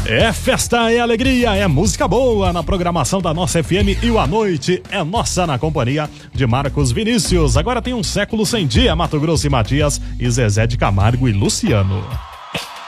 É festa, é alegria, é música boa na programação da nossa FM e o A Noite é nossa na companhia de Marcos Vinícius. Agora tem um século sem dia, Mato Grosso e Matias e Zezé de Camargo e Luciano.